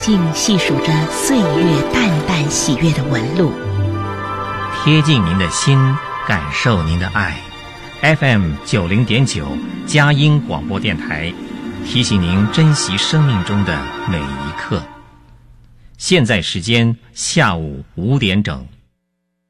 竟细数着岁月淡淡喜悦的纹路， 贴近您的心，感受您的爱。FM 90.9佳音广播电台，提醒您珍惜生命中的每一刻。现在时间下午5点整。